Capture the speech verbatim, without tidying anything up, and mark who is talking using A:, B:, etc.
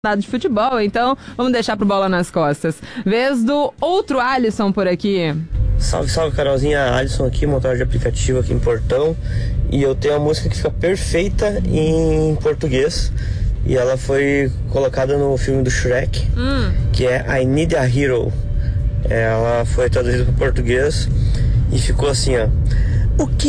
A: nada de futebol, então vamos deixar pro Bola nas Costas. Vez do outro Alisson por aqui.
B: Salve, salve, Carolzinha. Alisson aqui, montador de aplicativo aqui em Portão. E eu tenho uma música que fica perfeita em português. E ela foi colocada no filme do Shrek, hum. que é I Need a Hero. Ela foi traduzida para o português e ficou assim, ó. O que